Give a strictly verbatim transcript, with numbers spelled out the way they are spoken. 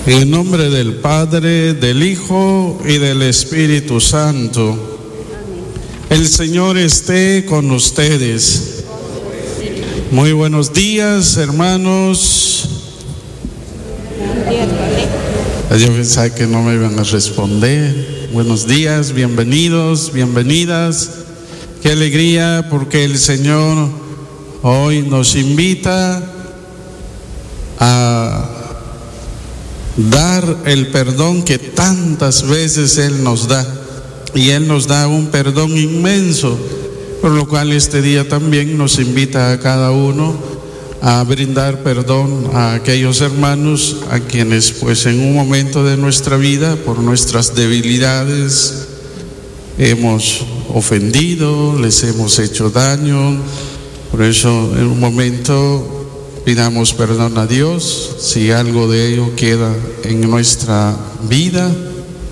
En el nombre del Padre, del Hijo y del Espíritu Santo. El Señor esté con ustedes. Muy buenos días, hermanos. Yo pensaba que no me iban a responder. Buenos días, bienvenidos, bienvenidas. Qué alegría, porque el Señor hoy nos invita a dar el perdón que tantas veces Él nos da, y Él nos da un perdón inmenso, por lo cual este día también nos invita a cada uno a brindar perdón a aquellos hermanos a quienes pues en un momento de nuestra vida, por nuestras debilidades, hemos ofendido, les hemos hecho daño. Por eso en un momento pidamos perdón a Dios si algo de ello queda en nuestra vida.